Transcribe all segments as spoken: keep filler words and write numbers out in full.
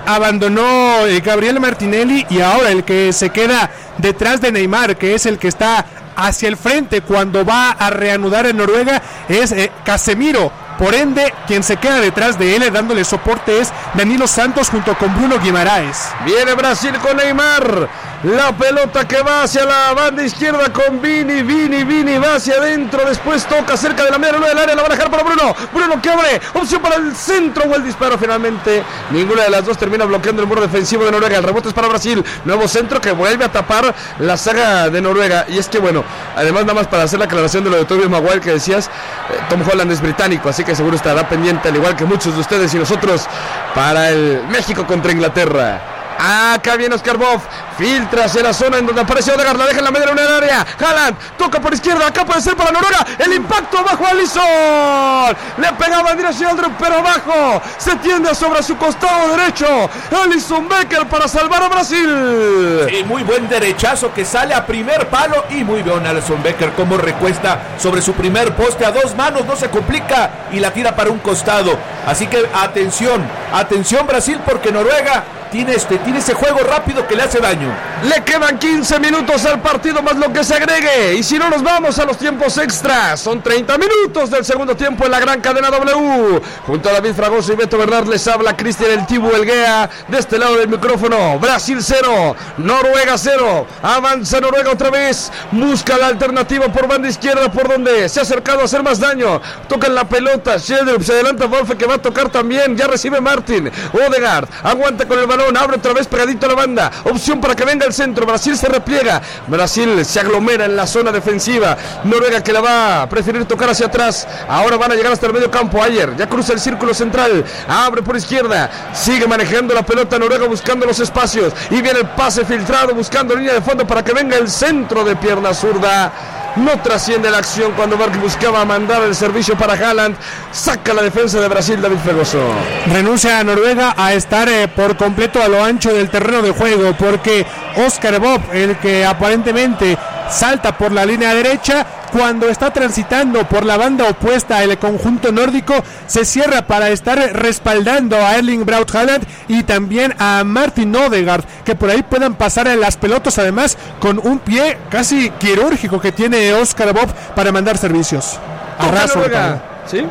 abandonó eh, Gabriel Martinelli, y ahora el que se queda detrás de Neymar, que es el que está hacia el frente cuando va a reanudar en Noruega, es eh, Casemiro. Por ende, quien se queda detrás de él dándole soporte es Danilo Santos junto con Bruno Guimaraes. Viene Brasil con Neymar. La pelota que va hacia la banda izquierda con Vini, Vini, Vini va hacia adentro, después toca cerca de la media luna del área, la va a dejar para Bruno, Bruno que abre, opción para el centro o el disparo finalmente, ninguna de las dos termina bloqueando el muro defensivo de Noruega, el rebote es para Brasil, nuevo centro que vuelve a tapar la saga de Noruega, y es que bueno, además nada más para hacer la aclaración de lo de Tobey Maguire que decías, eh, Tom Holland es británico, así que seguro estará pendiente al igual que muchos de ustedes y nosotros para el México contra Inglaterra. Acá viene Oscar Boff, filtra hacia la zona en donde apareció Odegaard, la deja en la media luna del área, Haaland, toca por izquierda, acá puede ser para Noruega, el impacto abajo a Alisson, le pegaba en dirección al Aldrup, pero abajo, se tiende sobre su costado derecho, Alisson Becker para salvar a Brasil. Sí, muy buen derechazo que sale a primer palo, y muy bien Alisson Becker como recuesta sobre su primer poste a dos manos, no se complica, y la tira para un costado, así que atención, atención Brasil, porque Noruega Tiene, este, tiene ese juego rápido que le hace daño. Le quedan quince minutos al partido más lo que se agregue. Y si no, nos vamos a los tiempos extras. Son treinta minutos del segundo tiempo en la gran cadena W. Junto a David Fragoso y Beto Bernard les habla Cristian El Tibu Elguea. De este lado del micrófono, Brasil cero, Noruega cero. Avanza Noruega otra vez. Busca la alternativa por banda izquierda, por donde se ha acercado a hacer más daño. Tocan la pelota. Sheldrup se adelanta Wolfe, que va a tocar también. Ya recibe Martin. Odegaard aguanta con el balón. Abre otra vez pegadito a la banda, opción para que venga el centro, Brasil se repliega, Brasil se aglomera en la zona defensiva, Noruega que la va a preferir tocar hacia atrás, ahora van a llegar hasta el medio campo, Ayer ya cruza el círculo central, abre por izquierda, sigue manejando la pelota Noruega buscando los espacios, y viene el pase filtrado buscando línea de fondo para que venga el centro de pierna zurda. No trasciende la acción cuando Mark buscaba mandar el servicio para Haaland. Saca la defensa de Brasil David Fregoso. Renuncia a Noruega a estar eh, por completo a lo ancho del terreno de juego, porque Oscar Bob, el que aparentemente salta por la línea derecha, cuando está transitando por la banda opuesta el conjunto nórdico, se cierra para estar respaldando a Erling Braut Haaland y también a Martin Odegaard, que por ahí puedan pasar en las pelotas, además con un pie casi quirúrgico que tiene Oscar Bob para mandar servicios. Arraso, ¿sí?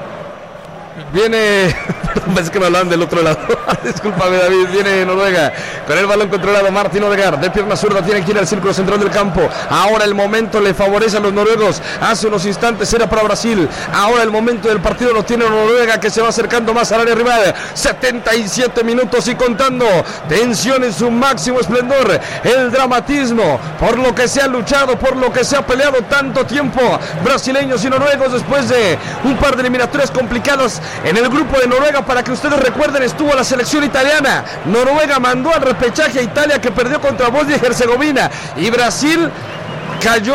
Viene, parece que me hablaban del otro lado. Discúlpame David, viene Noruega con el balón controlado, Martin Odegaard de pierna zurda, tiene que ir al círculo central del campo. Ahora el momento le favorece a los noruegos. Hace unos instantes era para Brasil. Ahora el momento del partido lo tiene Noruega, que se va acercando más al área rival. setenta y siete minutos y contando. Tensión en su máximo esplendor. El dramatismo por lo que se ha luchado, por lo que se ha peleado tanto tiempo. Brasileños y noruegos después de un par de eliminatorias complicadas. En el grupo de Noruega, para que ustedes recuerden, estuvo la selección italiana. Noruega mandó al repechaje a Italia, que perdió contra Bosnia y Herzegovina, y Brasil cayó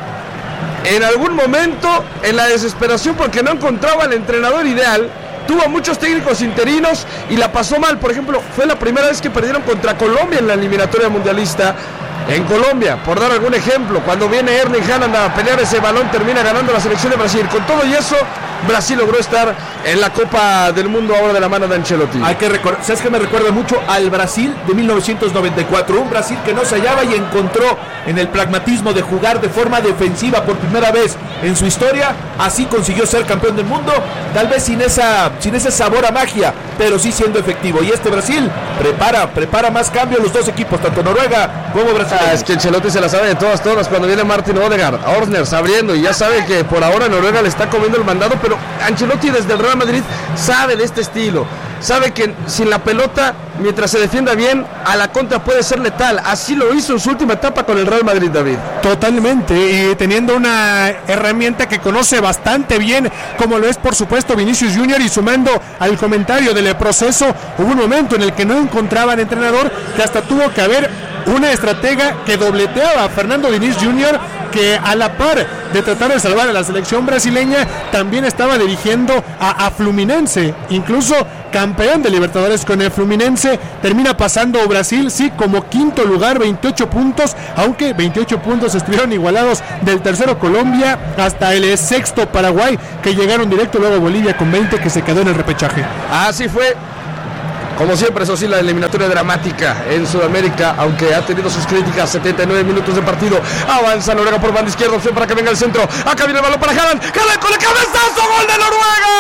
en algún momento en la desesperación porque no encontraba el entrenador ideal. Tuvo muchos técnicos interinos y la pasó mal. Por ejemplo, fue la primera vez que perdieron contra Colombia en la eliminatoria mundialista. En Colombia, por dar algún ejemplo, cuando viene Erling Haaland a pelear ese balón, termina ganando la selección de Brasil. Con todo y eso, Brasil logró estar en la Copa del Mundo ahora de la mano de Ancelotti. Hay que recordar, ¿sabes qué me recuerda mucho? Al Brasil de mil novecientos noventa y cuatro, un Brasil que no se hallaba y encontró en el pragmatismo de jugar de forma defensiva por primera vez en su historia. Así consiguió ser campeón del mundo, tal vez sin esa sin ese sabor a magia, pero sí siendo efectivo. Y este Brasil prepara, prepara más cambios los dos equipos, tanto Noruega como Brasil. Ah, es que Ancelotti se la sabe de todas, todas cuando viene Martin Odegaard, Orsner abriendo, y ya sabe que por ahora Noruega le está comiendo el mandado, pero Ancelotti desde el Real Madrid sabe de este estilo, sabe que sin la pelota, mientras se defienda bien, a la contra puede ser letal. Así lo hizo en su última etapa con el Real Madrid, David. Totalmente, y teniendo una herramienta que conoce bastante bien, como lo es por supuesto Vinicius Junior, y sumando al comentario del proceso, hubo un momento en el que no encontraban entrenador, que hasta tuvo que haber una estratega que dobleteaba a Fernando Diniz junior, que a la par de tratar de salvar a la selección brasileña, también estaba dirigiendo a, a Fluminense, incluso campeón de Libertadores con el Fluminense. Termina pasando Brasil, sí, como quinto lugar, veintiocho puntos, aunque veintiocho puntos estuvieron igualados del tercero Colombia hasta el sexto Paraguay, que llegaron directo, luego Bolivia con veinte, que se quedó en el repechaje. Así fue. Como siempre, eso sí, la eliminatoria dramática en Sudamérica, aunque ha tenido sus críticas. Setenta y nueve minutos de partido. Avanza Noruega por banda izquierda, opción para que venga el centro. Acá viene el balón para Haaland. Haaland con el cabezazo, gol de Noruega.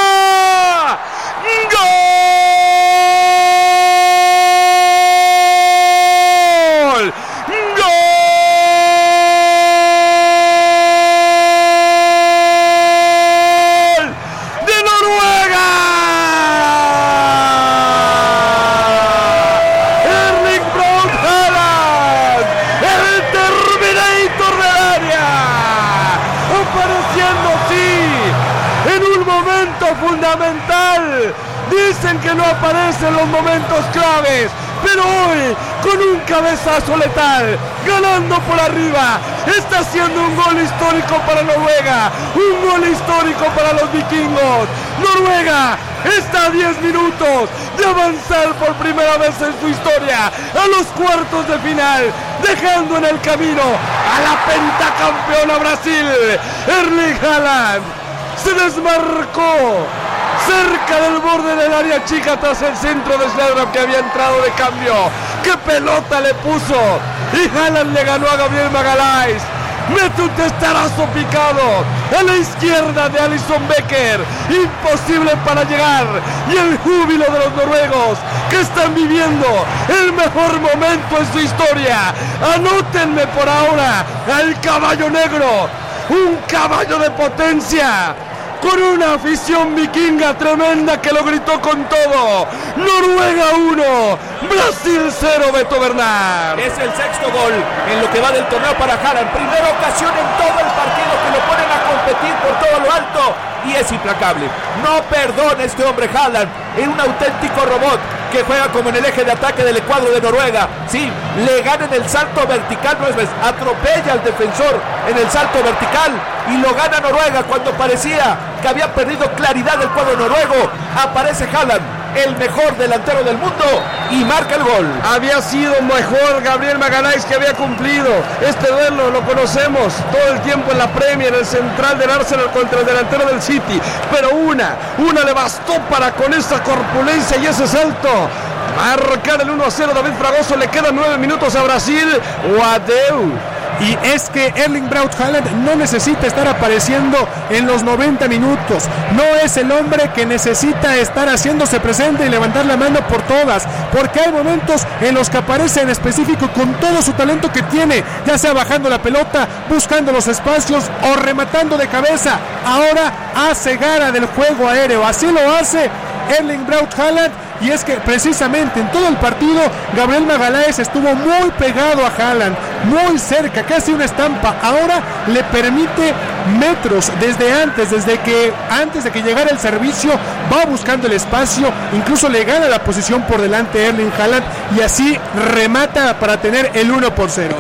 ¡Gol! Fundamental. Dicen que no aparece en los momentos claves, pero hoy con un cabezazo letal, ganando por arriba, está haciendo un gol histórico para Noruega, un gol histórico para los vikingos. Noruega está a diez minutos de avanzar por primera vez en su historia a los cuartos de final, dejando en el camino a la pentacampeona Brasil. Erling Haaland se desmarcó cerca del borde del área chica tras el centro de Schneider, que había entrado de cambio. ¡Qué pelota le puso! Y Haaland le ganó a Gabriel Magalhães. Mete un testarazo picado a la izquierda de Alisson Becker. Imposible para llegar. Y el júbilo de los noruegos, que están viviendo el mejor momento en su historia. Anótenme por ahora al caballo negro. Un caballo de potencia, con una afición vikinga tremenda que lo gritó con todo. Noruega uno, Brasil cero, Beto Bernard. Es el sexto gol en lo que va del torneo para Haaland. Primera ocasión en todo el partido que lo ponen a competir por todo lo alto y es implacable. No perdona este hombre Haaland, es un auténtico robot que juega como en el eje de ataque del cuadro de Noruega. Sí, le gana en el salto vertical, no es vez, atropella al defensor en el salto vertical y lo gana Noruega cuando parecía que había perdido claridad el cuadro noruego. Aparece Haaland, el mejor delantero del mundo, y marca el gol. Había sido mejor Gabriel Magalhães, que había cumplido este duelo, lo conocemos todo el tiempo en la Premier, el central del Arsenal contra el delantero del City, pero una, una le bastó para con esa corpulencia y ese salto marcar el uno a cero. David Fragoso, le quedan nueve minutos a Brasil. Guadeu. Y es que Erling Braut Haaland no necesita estar apareciendo en los noventa minutos. No es el hombre que necesita estar haciéndose presente y levantar la mano por todas, porque hay momentos en los que aparece en específico con todo su talento que tiene, ya sea bajando la pelota, buscando los espacios o rematando de cabeza. Ahora hace gala del juego aéreo, así lo hace Erling Braut Haaland. Y es que precisamente en todo el partido Gabriel Magalhães estuvo muy pegado a Haaland, muy cerca, casi una estampa. Ahora le permite metros desde antes, desde que antes de que llegara el servicio, va buscando el espacio, incluso le gana la posición por delante Erling Haaland y así remata para tener el uno por cero.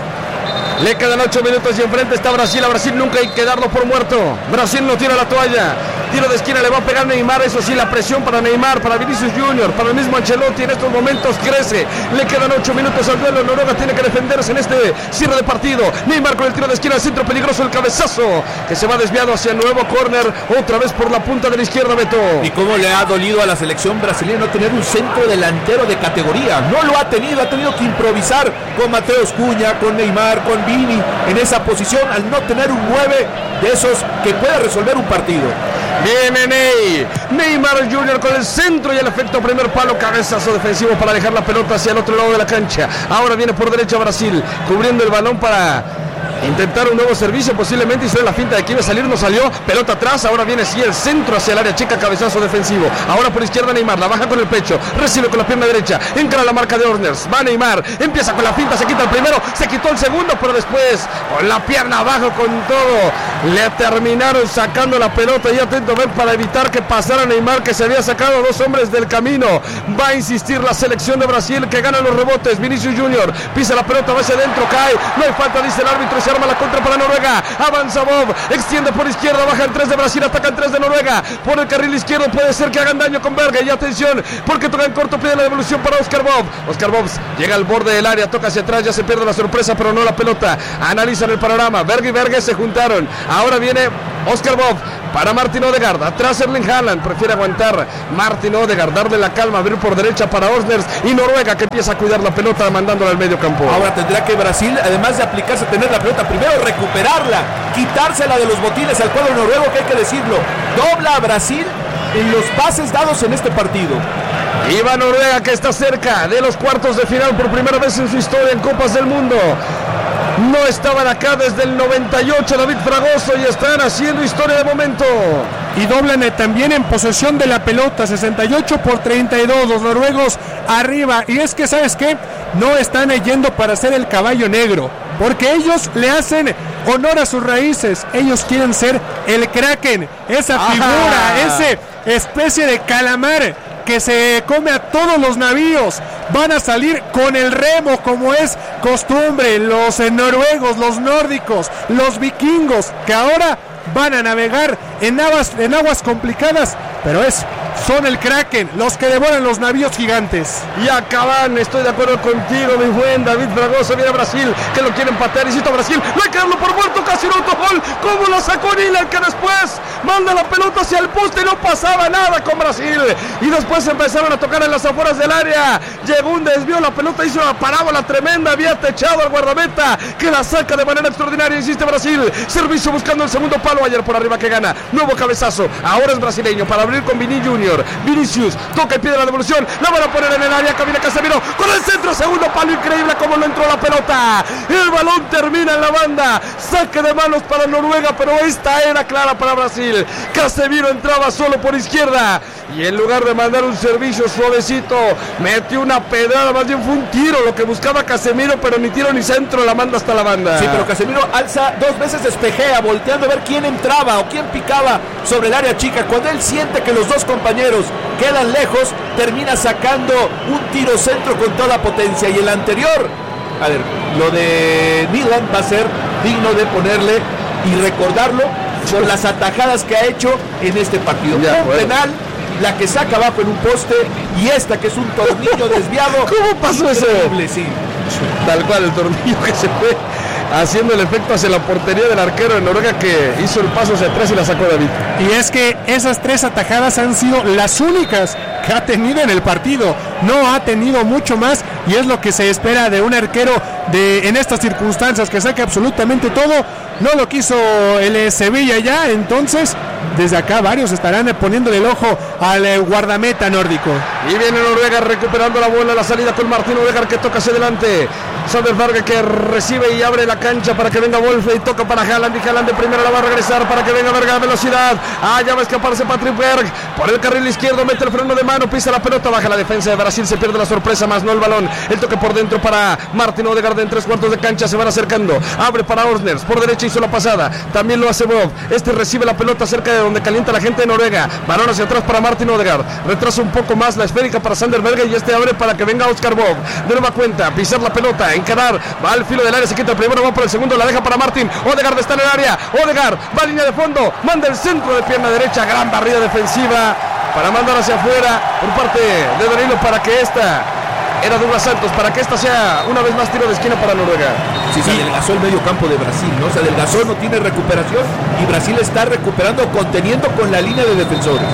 Le quedan ocho minutos y enfrente está Brasil. A Brasil nunca hay que darlo por muerto. Brasil no tira la toalla. Tiro de esquina, le va a pegar Neymar. Eso sí, la presión para Neymar, para Vinicius Junior, para el mismo Ancelotti en estos momentos crece. Le quedan ocho minutos al duelo. Noruega tiene que defenderse en este cierre de partido. Neymar con el tiro de esquina, al centro peligroso, el cabezazo que se va desviado hacia el nuevo córner, otra vez por la punta de la izquierda, Beto. Y cómo le ha dolido a la selección brasileña no tener un centro delantero de categoría. No lo ha tenido, ha tenido que improvisar con Mateus Cunha, con Neymar, con Vini en esa posición, al no tener un nueve de esos que pueda resolver un partido. Viene Ney, Neymar Junior con el centro y el efecto primer palo, cabezazo defensivo para dejar la pelota hacia el otro lado de la cancha. Ahora viene por derecha Brasil, cubriendo el balón para intentar un nuevo servicio, posiblemente hizo la finta de que iba a salir, no salió, pelota atrás, ahora viene sí el centro hacia el área chica, cabezazo defensivo. Ahora por izquierda Neymar, la baja con el pecho, recibe con la pierna derecha, encara la marca de Orners, va Neymar, empieza con la finta, se quita el primero, se quitó el segundo, pero después con la pierna abajo con todo, le terminaron sacando la pelota y atento a ver para evitar que pasara Neymar, que se había sacado a dos hombres del camino. Va a insistir la selección de Brasil, que gana los rebotes. Vinicius Junior pisa la pelota, va hacia adentro, cae, no hay falta, dice el árbitro, se arma la contra para Noruega, avanza Bob, extiende por izquierda, baja el tres de Brasil, ataca el tres de Noruega, por el carril izquierdo puede ser que hagan daño con Berge, y atención, porque toca en corto, pide la devolución para Oscar Bob, Oscar Bob llega al borde del área, toca hacia atrás, ya se pierde la sorpresa, pero no la pelota, analizan el panorama, Berge y Berge se juntaron, ahora viene Oscar Bob, para Martin Odegaard. Atrás Erling Haaland, prefiere aguantar Martin Odegaard, darle la calma, abrir por derecha para Osners y Noruega que empieza a cuidar la pelota mandándola al medio campo. Ahora tendrá que Brasil, además de aplicarse a tener la pelota, primero recuperarla, quitársela de los botines al cuadro noruego, que hay que decirlo, dobla a Brasil en los pases dados en este partido. Y va Noruega, que está cerca de los cuartos de final por primera vez en su historia en Copas del Mundo. No estaban acá desde el noventa y ocho, David Fragoso, y están haciendo historia de momento. Y doblan también en posesión de la pelota, sesenta y ocho por treinta y dos, los noruegos arriba. Y es que, ¿sabes qué? No están yendo para ser el caballo negro, porque ellos le hacen honor a sus raíces. Ellos quieren ser el Kraken, esa figura, esa especie de calamar que se come a todos los navíos. Van a salir con el remo, como es costumbre, los eh, noruegos, los nórdicos, los vikingos, que ahora van a navegar en aguas, en aguas complicadas, pero es son el Kraken, los que devoran los navíos gigantes. Y acaban, estoy de acuerdo contigo, mi buen David Fragoso. Viene Brasil, que lo quiere empatar, insisto, Brasil, no hay que darlo por muerto, casi un autogol, como lo sacó Niller, que después manda la pelota hacia el poste y no pasaba nada con Brasil, y después empezaron a tocar en las afueras del área, llegó un desvío, la pelota hizo una parábola tremenda, había techado al guardameta, que la saca de manera extraordinaria, insiste Brasil, servicio buscando el segundo palo, ayer por arriba que gana, nuevo cabezazo, ahora es brasileño, para abrir con Vini Junior, Vinicius, toca y pide la devolución, la van a poner en el área, camina Casemiro, con el centro, segundo palo, increíble como lo entró la pelota, el balón termina en la banda, saque de manos para Noruega, pero esta era clara para Brasil, Casemiro entraba solo por izquierda, y en lugar de mandar un servicio suavecito, metió una pedrada, más bien fue un tiro, lo que buscaba Casemiro, pero ni tiro ni centro, la manda hasta la banda. Sí, pero Casemiro alza dos veces, despejea, volteando a ver quién entraba o quién picaba sobre el área chica, cuando él siente que los dos compañeros quedan lejos, termina sacando un tiro centro con toda potencia. Y el anterior, a ver, lo de Milan va a ser digno de ponerle y recordarlo por las atajadas que ha hecho en este partido. Ya, un bueno. penal, la que saca abajo en un poste, y esta que es un tornillo desviado. ¿Cómo pasó eso? Sí. Tal cual, el tornillo que se fue haciendo el efecto hacia la portería del arquero de Noruega, que hizo el paso hacia atrás y la sacó David. Y es que esas tres atajadas han sido las únicas que ha tenido en el partido, no ha tenido mucho más, y es lo que se espera de un arquero de en estas circunstancias, que saque absolutamente todo. No lo quiso el Sevilla ya, entonces desde acá varios estarán poniéndole el ojo al guardameta nórdico. Y viene Noruega recuperando la bola, la salida con Martin Odegaard, que toca hacia adelante. Sandberg, que recibe y abre la cancha para que venga Wolfe, y toca para Haaland, y Haaland de primera la va a regresar para que venga Berg a velocidad. Ah, ya va a escaparse Patrick Berg por el carril izquierdo, mete el freno de mano, pisa la pelota, baja la defensa de Brasil, se pierde la sorpresa, más no el balón. El toque por dentro para Martin Odegaard en tres cuartos de cancha, se van acercando, abre para Osners, por derecha hizo la pasada, también lo hace Bob, este recibe la pelota cerca de donde calienta la gente de Noruega, balón hacia atrás para Martin Odegaard, retrasa un poco más la esférica para Sandberg, y este abre para que venga Oscar Bob, de nueva cuenta, pisar la pelota, encarar, va al filo del área, se quita el primero, va por el segundo, la deja para Martin, Odegaard está en el área, Odegaard va a línea de fondo, manda el centro de pierna derecha, gran barrida defensiva para mandar hacia afuera por parte de Danilo, para que esta era Douglas Santos, para que esta sea una vez más tiro de esquina para Noruega. Sí, se adelgazó el medio campo de Brasil, ¿no? Se adelgazó, no tiene recuperación, y Brasil está recuperando, conteniendo con la línea de defensores.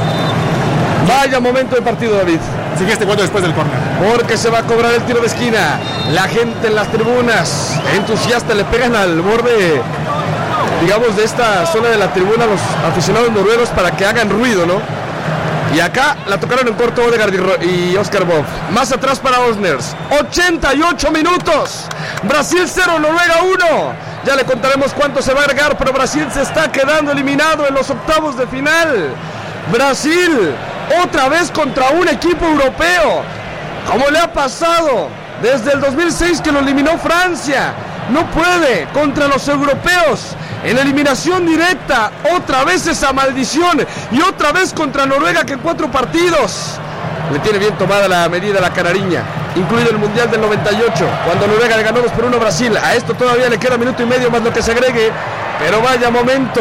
Vaya momento de partido, David. Sigue este cuento después del córner. Porque se va a cobrar el tiro de esquina. La gente en las tribunas, entusiasta, le pegan al borde, digamos, de esta zona de la tribuna los aficionados noruegos para que hagan ruido, ¿no? Y acá la tocaron en corto Odegaard y Oscar Bob. Más atrás para Osners. ochenta y ocho minutos. Brasil cero, Noruega uno. Ya le contaremos cuánto se va a agregar, pero Brasil se está quedando eliminado en los octavos de final. Brasil otra vez contra un equipo europeo, como le ha pasado desde el dos mil seis que lo eliminó Francia. No puede contra los europeos en eliminación directa, otra vez esa maldición, y otra vez contra Noruega, que en cuatro partidos le tiene bien tomada la medida la canariña, incluido el Mundial del noventa y ocho, cuando Noruega le ganó dos por uno a Brasil. A esto todavía le queda minuto y medio más lo que se agregue, pero vaya momento.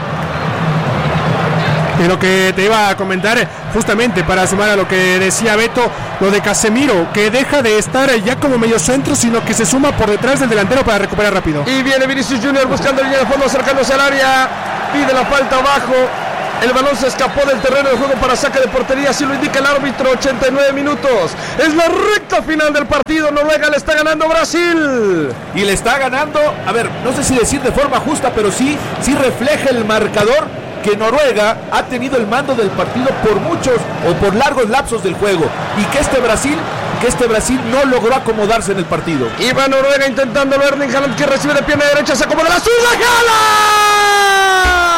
Y lo que te iba a comentar, justamente para sumar a lo que decía Beto, lo de Casemiro, que deja de estar ya como medio centro, sino que se suma por detrás del delantero para recuperar rápido. Y viene Vinicius Junior buscando línea de fondo, acercándose al área, pide la falta abajo, El balón se escapó del terreno de juego para saque de portería, así lo indica el árbitro. Ochenta y nueve minutos. Es la recta final del partido. Noruega le está ganando a Brasil. Y le está ganando, a ver, no sé si decir de forma justa, pero sí, sí refleja el marcador que Noruega ha tenido el mando del partido por muchos o por largos lapsos del juego. Y que este Brasil, que este Brasil no logró acomodarse en el partido. Y va Noruega intentando Erling Haaland, que recibe de pierna derecha, se acomoda la zurda. ¡Haaland!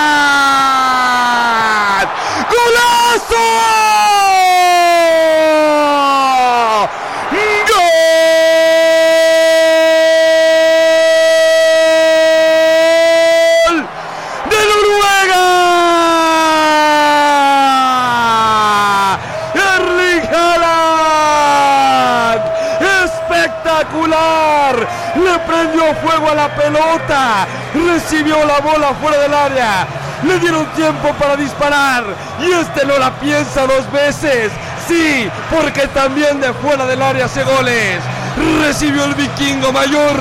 ¡Golazo! ¡Gol de Noruega! Erling Haaland, espectacular, le prendió fuego a la pelota, recibió la bola fuera del área. Le dieron tiempo para disparar y este no la piensa dos veces. Sí, porque también de fuera del área hace goles. Recibió el vikingo mayor.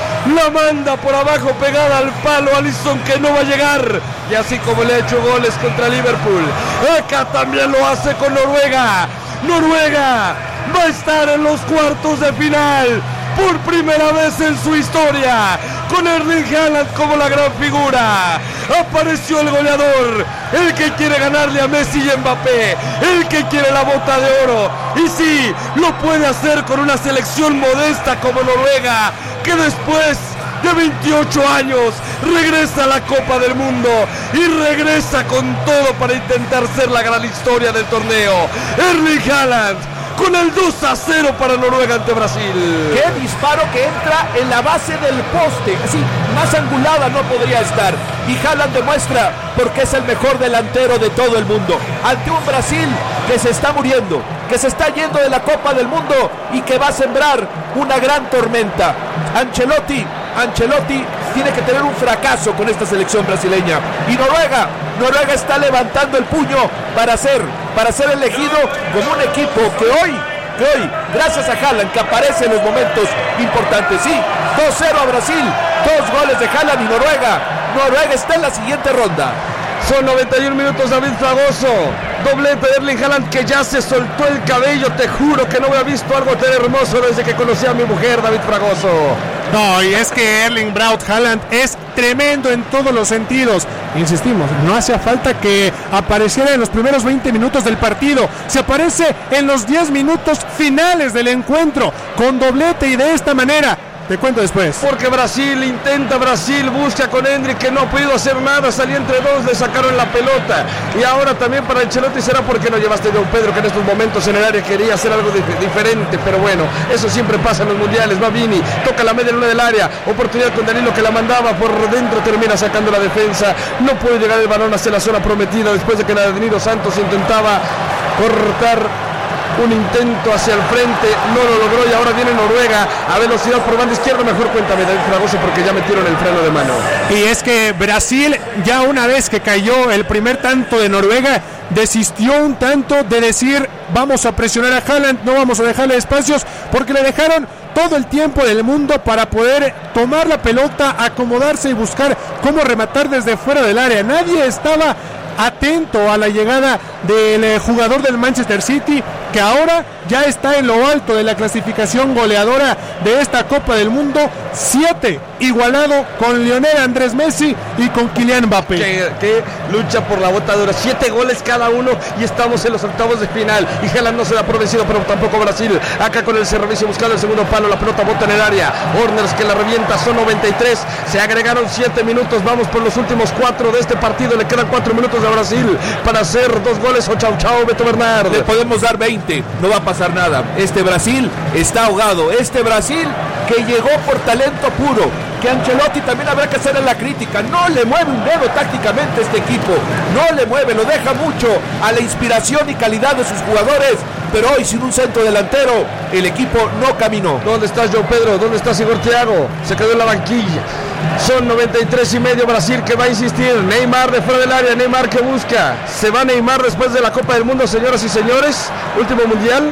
La manda por abajo pegada al palo Alisson, que no va a llegar. Y así como le ha hecho goles contra Liverpool, acá también lo hace con Noruega. Noruega va a estar en los cuartos de final por primera vez en su historia, con Erling Haaland como la gran figura. Apareció el goleador, el que quiere ganarle a Messi y Mbappé, el que quiere la bota de oro. Y sí, lo puede hacer con una selección modesta como Noruega, que después de veintiocho años regresa a la Copa del Mundo y regresa con todo para intentar ser la gran historia del torneo. Erling Haaland con el dos a cero para Noruega ante Brasil. Qué disparo que entra en la base del poste, así, más angulada no podría estar. Y Haaland demuestra por qué es el mejor delantero de todo el mundo, ante un Brasil que se está muriendo, que se está yendo de la Copa del Mundo y que va a sembrar una gran tormenta. Ancelotti, Ancelotti tiene que tener un fracaso con esta selección brasileña. Y Noruega, Noruega está levantando el puño para ser, para ser elegido como un equipo que hoy, que hoy, gracias a Haaland, que aparece en los momentos importantes. Sí, dos cero a Brasil, dos goles de Haaland y Noruega. Noruega está en la siguiente ronda. Son noventa y un minutos, David Fragoso. Doblete de Erling Haaland, que ya se soltó el cabello. Te juro que no había visto algo tan hermoso desde que conocí a mi mujer, David Fragoso. No, y es que Erling Braut Haaland es tremendo en todos los sentidos. Insistimos, no hacía falta que apareciera en los primeros veinte minutos del partido. Se aparece en los diez minutos finales del encuentro con doblete y de esta manera. Te cuento después. Porque Brasil intenta, Brasil busca con Endrick, que no ha podido hacer nada, salió entre dos, le sacaron la pelota. Y ahora también para Ancelotti será porque no llevaste a Don Pedro, que en estos momentos en el área quería hacer algo dif- diferente, pero bueno, eso siempre pasa en los mundiales. Va Vini, toca la media luna del área, oportunidad con Danilo, que la mandaba por dentro, termina sacando la defensa. No puede llegar el balón hacia la zona prometida después de que Danilo Santos intentaba cortar un intento hacia el frente, no lo logró y ahora viene Noruega a velocidad por banda izquierda. Mejor cuéntame, David Fragoso, porque ya metieron el freno de mano. Y es que Brasil, ya una vez que cayó el primer tanto de Noruega, desistió un tanto de decir vamos a presionar a Haaland, no vamos a dejarle espacios, porque le dejaron todo el tiempo del mundo para poder tomar la pelota, acomodarse y buscar cómo rematar desde fuera del área. Nadie estaba atento a la llegada del eh, jugador del Manchester City, que ahora ya está en lo alto de la clasificación goleadora de esta Copa del Mundo, siete, igualado con Lionel Andrés Messi y con Kylian Mbappé. Que, que lucha por la bota de oro, siete goles cada uno y estamos en los octavos de final. Y Haaland no se da por vencido, pero tampoco Brasil. Acá con el servicio buscando el segundo palo, la pelota bota en el área. Horners que la revienta, son noventa y tres, se agregaron siete minutos, vamos por los últimos cuatro de este partido, le quedan cuatro minutos a Brasil para hacer dos goles. O chau chau, Beto Bernard. Le podemos dar veinte, no va a pasar nada. Este Brasil está ahogado, este Brasil que llegó por talento puro, que Ancelotti también habrá que hacerle la crítica. No le mueve un dedo tácticamente este equipo, no le mueve, lo deja mucho a la inspiración y calidad de sus jugadores, pero hoy sin un centro delantero el equipo no caminó. ¿Dónde estás, João Pedro? ¿Dónde está Igor Thiago? Se quedó en la banquilla. Son noventa y tres y medio, Brasil que va a insistir. Neymar de fuera del área, Neymar que busca. Se va Neymar después de la Copa del Mundo, señoras y señores. Último mundial.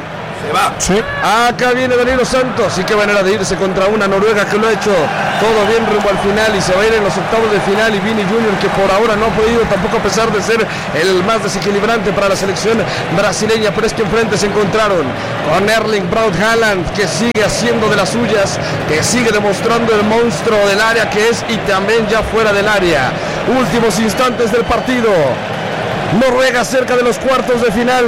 Se va. Sí. Acá viene Danilo Santos. Y qué manera de irse contra una Noruega que lo ha hecho todo bien rumbo al final. Y se va a ir en los octavos de final. Y Vini Junior, que por ahora no ha podido tampoco, a pesar de ser el más desequilibrante para la selección brasileña. Pero es que enfrente se encontraron con Erling Braut Haaland, que sigue haciendo de las suyas, que sigue demostrando el monstruo del área que es, y también ya fuera del área. Últimos instantes del partido. Noruega cerca de los cuartos de final.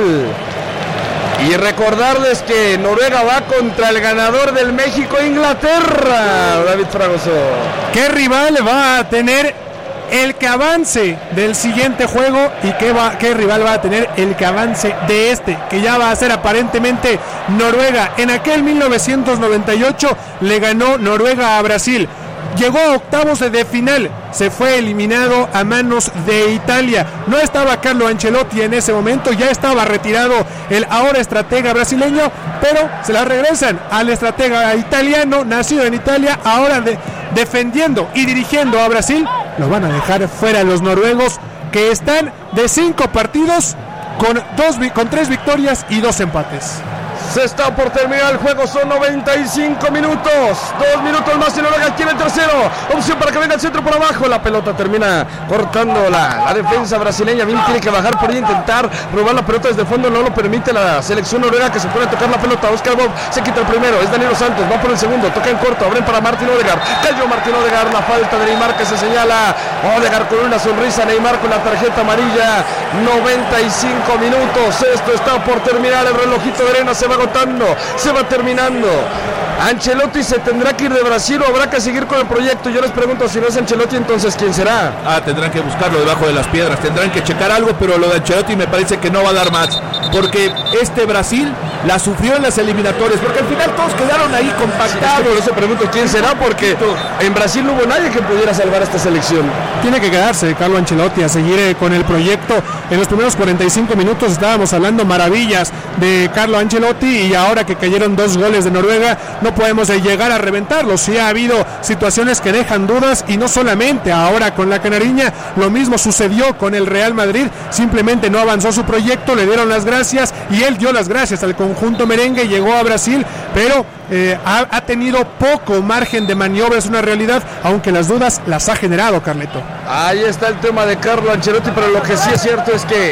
Y recordarles que Noruega va contra el ganador del México-Inglaterra. David Fragoso. ¿Qué rival va a tener el que avance del siguiente juego y qué, va, qué rival va a tener el que avance de este, que ya va a ser aparentemente Noruega? En aquel mil novecientos noventa y ocho le ganó Noruega a Brasil. Llegó a octavos de final, se fue eliminado a manos de Italia. No estaba Carlo Ancelotti en ese momento, ya estaba retirado el ahora estratega brasileño, pero se la regresan al estratega italiano, nacido en Italia, ahora de, defendiendo y dirigiendo a Brasil. Lo van a dejar fuera los noruegos, que están de cinco partidos con, dos, con tres victorias y dos empates. Se está por terminar el juego, son noventa y cinco minutos, dos minutos más y Noruega tiene el tercero, opción para que venga el centro por abajo, la pelota termina cortando la, la defensa brasileña. Bien, tiene que bajar por ahí, intentar robar la pelota desde el fondo, no lo permite la selección noruega, que se pone a tocar la pelota. Oscar Bob se quita el primero, es Danilo Santos, va por el segundo, toca en corto, abren para Martin Odegaard, cayó Martin Odegaard, la falta de Neymar que se señala, Odegaard con una sonrisa, Neymar con la tarjeta amarilla. Noventa y cinco minutos, esto está por terminar, el relojito de arena se va agotando, se va terminando. Ancelotti se tendrá que ir de Brasil o habrá que seguir con el proyecto. Yo les pregunto, si no es Ancelotti, entonces ¿quién será? Ah, tendrán que buscarlo debajo de las piedras, tendrán que checar algo, pero lo de Ancelotti me parece que no va a dar más, porque este Brasil la sufrió en las eliminatorias, porque al final todos quedaron ahí compactados. Sí, por eso pregunto quién será, porque en Brasil no hubo nadie que pudiera salvar a esta selección. Tiene que quedarse Carlo Ancelotti a seguir eh, con el proyecto. En los primeros cuarenta y cinco minutos estábamos hablando maravillas de Carlo Ancelotti, y ahora que cayeron dos goles de Noruega no podemos eh, llegar a reventarlos. Sí ha habido situaciones que dejan dudas, y no solamente ahora con la canariña, lo mismo sucedió con el Real Madrid, simplemente no avanzó su proyecto, le dieron las gracias y él dio las gracias al conjunto merengue, llegó a Brasil, pero eh, ha, ha tenido poco margen de maniobra, es una realidad, aunque las dudas las ha generado, Carleto. Ahí está el tema de Carlo Ancelotti, pero lo que sí es cierto es que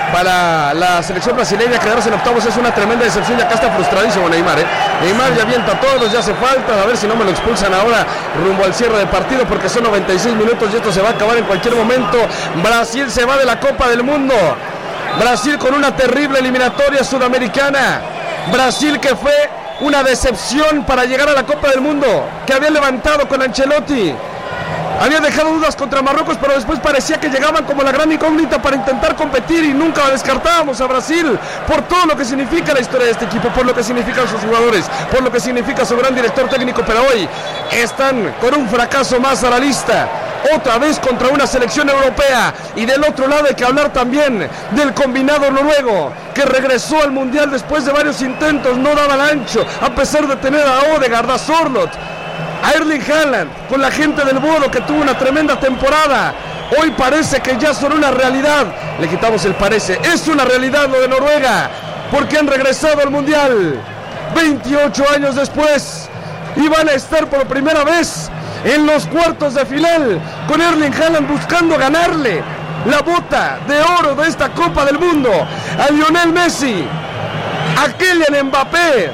para la selección brasileña quedarse en octavos es una tremenda decepción, y acá está frustradísimo Neymar, ¿eh? Neymar ya avienta a todos, ya hace falta, a ver si no me lo expulsan ahora rumbo al cierre del partido, porque son noventa y seis minutos y esto se va a acabar en cualquier momento. Brasil se va de la Copa del Mundo, Brasil con una terrible eliminatoria sudamericana, Brasil que fue una decepción para llegar a la Copa del Mundo, que había levantado con Ancelotti. Había dejado dudas contra Marruecos, pero después parecía que llegaban como la gran incógnita para intentar competir, y nunca descartábamos a Brasil por todo lo que significa la historia de este equipo, por lo que significan sus jugadores, por lo que significa su gran director técnico, pero hoy están con un fracaso más a la lista. Otra vez contra una selección europea, y del otro lado hay que hablar también del combinado noruego, que regresó al Mundial después de varios intentos, no daba el ancho, a pesar de tener a Odegaard, a Sorloth, a Erling Haaland, con la gente del Bodo, que tuvo una tremenda temporada. Hoy parece que ya son una realidad. Le quitamos el parece, es una realidad lo de Noruega, porque han regresado al Mundial veintiocho años después, y van a estar por primera vez en los cuartos de final, con Erling Haaland buscando ganarle la bota de oro de esta Copa del Mundo a Lionel Messi, a Kylian Mbappé,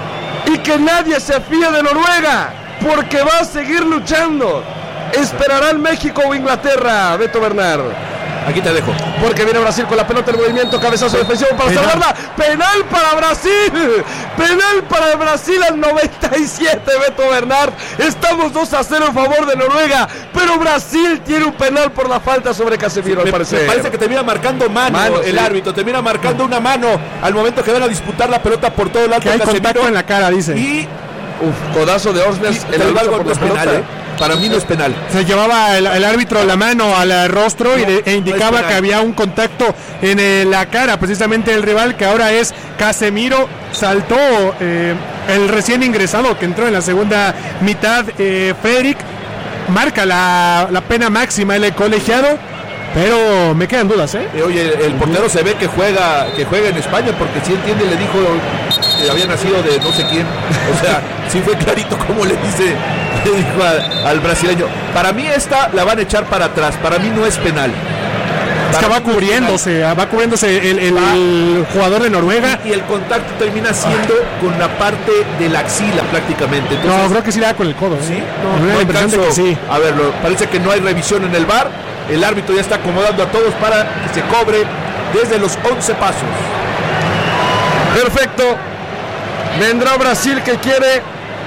y que nadie se fíe de Noruega, porque va a seguir luchando. Esperará el México o Inglaterra, Beto Bernard. Aquí te dejo. Porque viene Brasil con la pelota, el movimiento, cabezazo defensivo para salvarla. Penal para Brasil. Penal para el Brasil al noventa y siete, Beto Bernard. Estamos dos a cero en favor de Noruega, pero Brasil tiene un penal por la falta sobre Casemiro, sí, al parecer. Me parece que termina marcando mano, mano el sí. árbitro, termina marcando una mano al momento que van a disputar la pelota por todo el alto. Que hay Casemiro contacto en la cara, dice. Y uf, codazo de Orsnes en el algo por la penal, pelota. ¿eh? Para mí no es penal. Se llevaba el, el árbitro la mano al rostro, no, y de, e indicaba no que había un contacto en eh, la cara, precisamente el rival, que ahora es Casemiro. Saltó eh, el recién ingresado que entró en la segunda mitad, eh, Frederick. Marca la, la pena máxima el colegiado, pero me quedan dudas, ¿eh? eh oye, el portero se ve que juega que juega en España, porque si entiende, le dijo que había nacido de no sé quién. O sea, sí fue clarito como le dice, le dijo a, al brasileño. Para mí esta la van a echar para atrás, para mí no es penal. Es que va cubriéndose, va cubriéndose el, el, el jugador de Noruega. Y, y el contacto termina siendo con la parte de la axila prácticamente. Entonces, no, creo que sí le da con el codo. ¿Sí? ¿eh? No, no, no alcanzo, que sí. A ver, lo, parece que no hay revisión en el V A R. El árbitro ya está acomodando a todos para que se cobre desde los once pasos. Perfecto. Vendrá Brasil que quiere.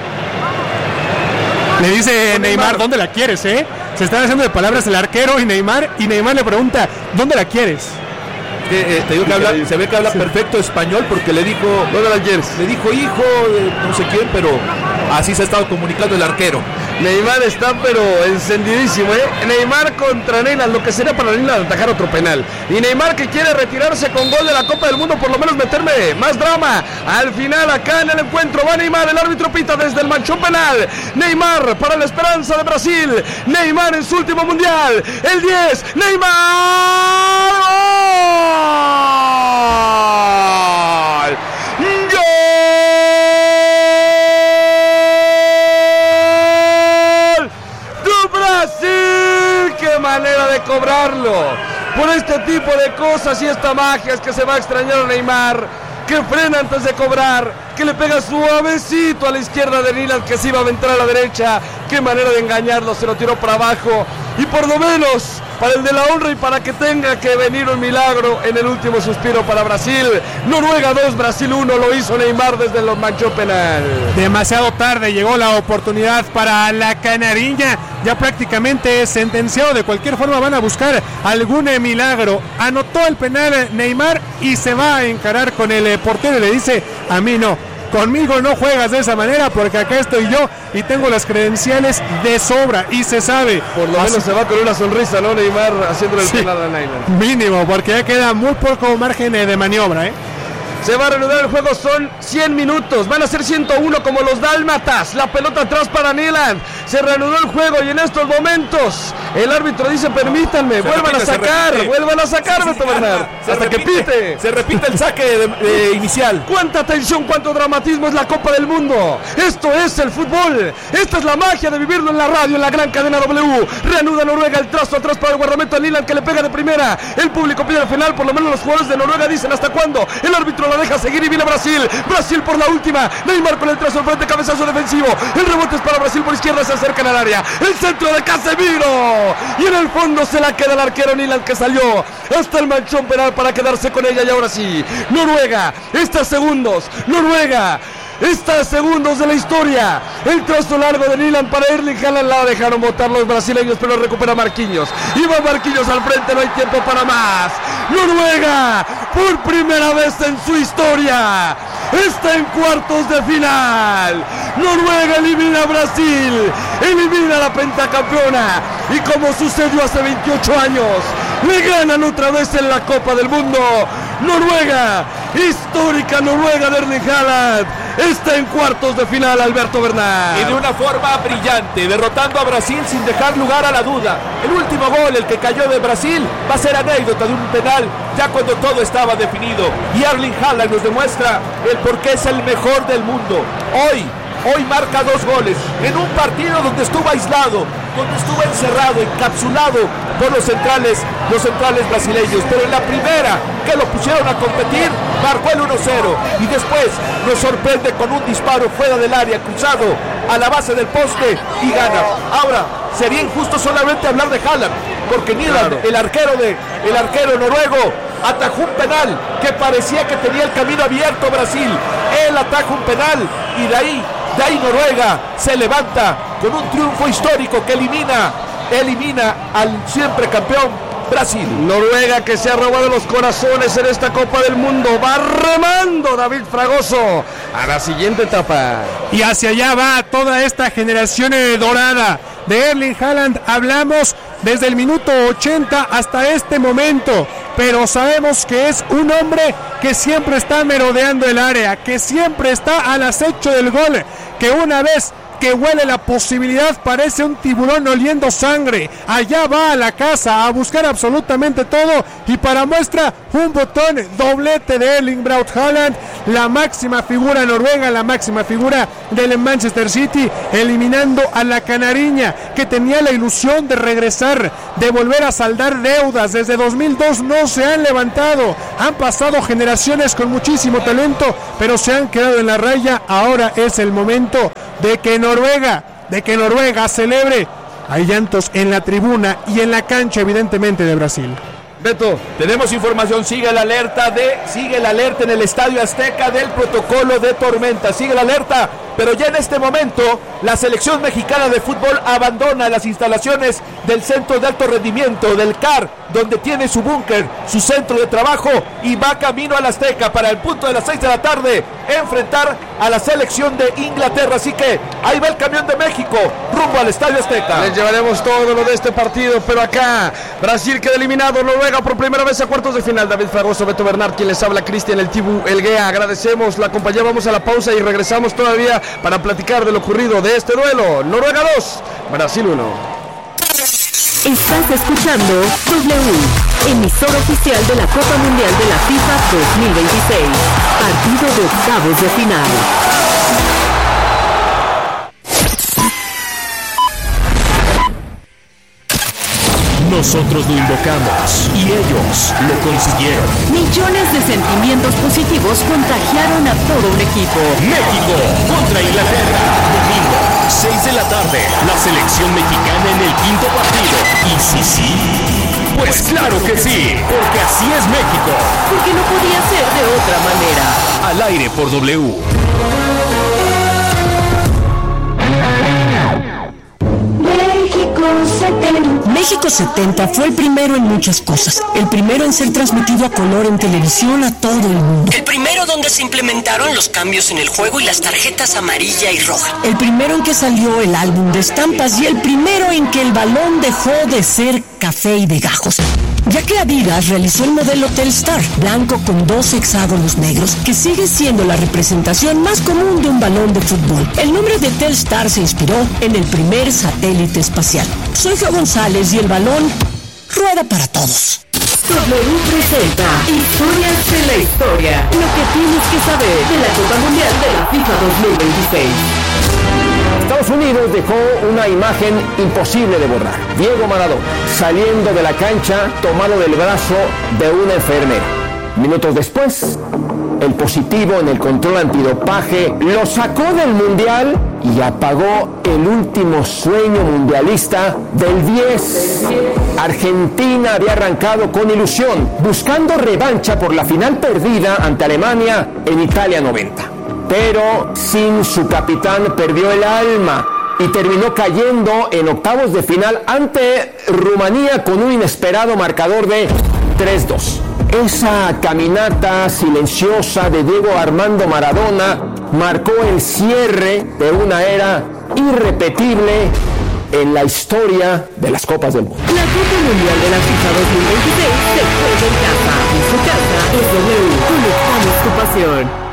Le dice Neymar, Neymar, ¿dónde la quieres, eh? Se están haciendo de palabras el arquero y Neymar, y Neymar le pregunta, ¿dónde la quieres? Eh, eh, te digo que habla, se ve que habla sí. perfecto español porque le dijo, ¿dónde la quieres? Le dijo hijo de no sé quién, pero así se ha estado comunicando el arquero. Neymar está pero encendidísimo, ¿eh? Neymar contra Neyland, lo que sería para Neyland atajar otro penal. Y Neymar que quiere retirarse con gol de la Copa del Mundo, por lo menos meterme más drama. Al final acá en el encuentro va Neymar, el árbitro pita desde el manchón penal. Neymar para la esperanza de Brasil. Neymar en su último mundial. El diez, Neymar. ¡Gol! ¡Gol! ¡Qué manera de cobrarlo! Por este tipo de cosas y esta magia es que se va a extrañar a Neymar, que frena antes de cobrar, que le pega suavecito a la izquierda de Neyland, que se iba a aventar a la derecha. Qué manera de engañarlo, se lo tiró para abajo. Y por lo menos para el de la honra y para que tenga que venir un milagro en el último suspiro para Brasil. Noruega dos, Brasil uno, lo hizo Neymar desde el manchón penal. Demasiado tarde llegó la oportunidad para la canariña, ya prácticamente sentenciado. De cualquier forma van a buscar algún milagro. Anotó el penal Neymar y se va a encarar con el portero y le dice, a mí no, conmigo no juegas de esa manera porque acá estoy yo y tengo las credenciales de sobra y se sabe. Por lo menos se va con una sonrisa, ¿no? Neymar haciéndole el sí, penal a Neymar. Mínimo, porque ya queda muy poco margen de maniobra, ¿eh? Se va a reanudar el juego, son cien minutos, van a ser ciento uno como los dálmatas. La pelota atrás para Neyland. Se reanudó el juego y en estos momentos el árbitro dice, permítanme, se vuelvan repite, a sacar, vuelvan a sacar, Beto Bernard, hasta repite, que pite. Se repite el saque de, de inicial. Cuánta tensión, cuánto dramatismo es la Copa del Mundo. Esto es el fútbol, esta es la magia de vivirlo en la radio, en la gran cadena W. Reanuda Noruega, el trazo atrás para el guardameta Neyland que le pega de primera. El público pide el final, por lo menos los jugadores de Noruega dicen hasta cuándo. El árbitro la deja seguir y viene Brasil. Brasil por la última. Neymar con el trazo al frente, cabezazo defensivo. El rebote es para Brasil por izquierda, se acercan al área. El centro de Casemiro. Y en el fondo se la queda el arquero Neyland que salió hasta el manchón penal para quedarse con ella. Y ahora sí, Noruega está segundos. Noruega está segundos de la historia. El trazo largo de Neyland para Erling Haaland, la dejaron botar los brasileños, pero recupera Marquinhos. Y va Marquinhos al frente, no hay tiempo para más. Noruega, por primera vez en su historia, está en cuartos de final. Noruega elimina a Brasil, elimina a la pentacampeona. Y como sucedió hace veintiocho años, le ganan otra vez en la Copa del Mundo. Noruega, histórica Noruega de Erling Haaland, está en cuartos de final, Alberto Bernard. Y de una forma brillante, derrotando a Brasil sin dejar lugar a la duda. El último gol, el que cayó de Brasil, va a ser anécdota de un penal ya cuando todo estaba definido. Y Erling Haaland nos demuestra el por qué es el mejor del mundo. Hoy, hoy marca dos goles en un partido donde estuvo aislado, donde estuvo encerrado, encapsulado por los centrales, los centrales brasileños. Pero en la primera que lo pusieron a competir, marcó el uno cero y después nos sorprende con un disparo fuera del área, cruzado a la base del poste y gana. Ahora, sería injusto solamente hablar de Haaland, porque Neyland, claro, el arquero de el arquero noruego, atajó un penal que parecía que tenía el camino abierto Brasil. Él ataja un penal y de ahí, de ahí Noruega se levanta con un triunfo histórico que elimina, elimina al siempre campeón Brasil. Noruega que se ha robado los corazones en esta Copa del Mundo. Va remando David Fragoso a la siguiente etapa. Y hacia allá va toda esta generación dorada de Erling Haaland. Hablamos desde el minuto ochenta hasta este momento, pero sabemos que es un hombre que siempre está merodeando el área, que siempre está al acecho del gol, que una vez que huele la posibilidad, parece un tiburón oliendo sangre. Allá va a la casa a buscar absolutamente todo, y para muestra un botón, doblete de Erling Braut Haaland, la máxima figura noruega, la máxima figura del Manchester City, eliminando a la canariña, que tenía la ilusión de regresar, de volver a saldar deudas. Desde dos mil dos no se han levantado, han pasado generaciones con muchísimo talento, pero se han quedado en la raya. Ahora es el momento de que Noruega, de que Noruega celebre. Hay llantos en la tribuna y en la cancha, evidentemente, de Brasil. Beto, tenemos información, sigue la alerta de, sigue la alerta en el Estadio Azteca del protocolo de tormenta, sigue la alerta, pero ya en este momento la selección mexicana de fútbol abandona las instalaciones del centro de alto rendimiento, del C A R, donde tiene su búnker, su centro de trabajo, y va camino al Azteca para el punto de las seis de la tarde, enfrentar a la selección de Inglaterra. Así que ahí va el camión de México, rumbo al Estadio Azteca. Les llevaremos todo lo de este partido, pero acá Brasil queda eliminado, Noruega por primera vez a cuartos de final. David Fragoso, Beto Bernard, quien les habla, Cristian El Tibu Elguea. Agradecemos la compañía, vamos a la pausa y regresamos todavía para platicar de lo ocurrido de este duelo. Noruega dos, Brasil uno. Estás escuchando W, emisor oficial de la Copa Mundial de la FIFA dos mil veintiséis, partido de octavos de final. Nosotros lo invocamos y ellos lo consiguieron. Millones de sentimientos positivos contagiaron a todo un equipo. México contra Inglaterra. Domingo, seis de la tarde. La selección mexicana en el quinto partido. ¿Y sí, sí? Pues claro que sí, porque así es México. Porque no podía ser de otra manera. Al aire por W. México setenta fue el primero en muchas cosas. El primero en ser transmitido a color en televisión a todo el mundo. El primero donde se implementaron los cambios en el juego y las tarjetas amarilla y roja. El primero en que salió el álbum de estampas y el primero en que el balón dejó de ser café y de gajos. Ya que Adidas realizó el modelo Telstar, blanco con dos hexágonos negros, que sigue siendo la representación más común de un balón de fútbol. El nombre de Telstar se inspiró en el primer satélite espacial. Soy Jo González y el balón rueda para todos. W presenta Historias de la Historia. Lo que tienes que saber de la Copa Mundial de la FIFA dos mil veintiséis. Estados Unidos dejó una imagen imposible de borrar. Diego Maradona saliendo de la cancha tomado del brazo de una enfermera. Minutos después, el positivo en el control antidopaje lo sacó del Mundial y apagó el último sueño mundialista del diez. Argentina había arrancado con ilusión, buscando revancha por la final perdida ante Alemania en Italia noventa. Pero sin su capitán perdió el alma y terminó cayendo en octavos de final ante Rumanía con un inesperado marcador de tres dos. Esa caminata silenciosa de Diego Armando Maradona marcó el cierre de una era irrepetible en la historia de las Copas del Mundo. La Copa Mundial de la FIFA dos mil veintiséis se juega en casa. En su casa es W. Conectamos tu pasión.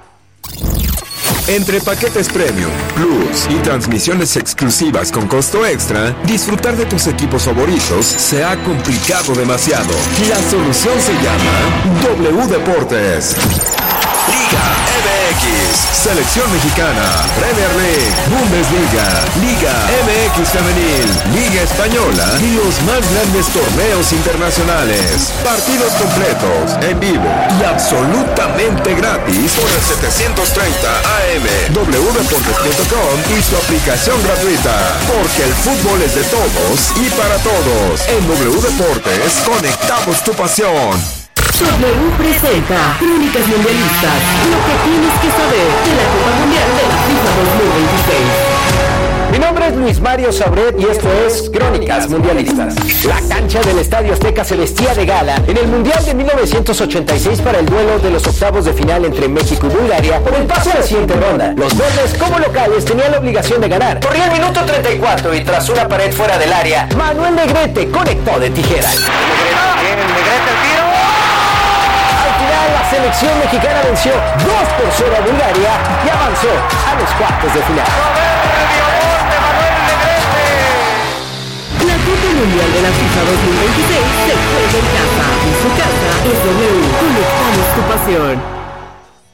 Entre paquetes premium, plus y transmisiones exclusivas con costo extra, disfrutar de tus equipos favoritos se ha complicado demasiado. La solución se llama W Deportes. Liga M X, Selección Mexicana, Premier League, Bundesliga, Liga M X Femenil, Liga Española y los más grandes torneos internacionales. Partidos completos, en vivo y absolutamente gratis por el setecientos treinta A M, w deportes punto com y su aplicación gratuita. Porque el fútbol es de todos y para todos. En W Deportes conectamos tu pasión. W presenta Crónicas Mundialistas. Lo que tienes que saber de la Copa Mundial de la FIFA dos mil veintiséis. Mi nombre es Luis Mario Sabret y esto es Crónicas Mundialistas. La cancha del Estadio Azteca se vestía de gala en el Mundial de mil novecientos ochenta y seis para el duelo de los octavos de final entre México y Bulgaria por el paso a la siguiente ronda. Los verdes, como locales, tenían la obligación de ganar. Corría el minuto treinta y cuatro y tras una pared fuera del área, Manuel Negrete conectó de tijera. Negrete, Negrete el tiro. La selección mexicana venció dos por cero a Bulgaria y avanzó a los cuartos de final. la FIFA dos mil veintiséis se juega en casa. En su casa es W. Conectamos tu pasión.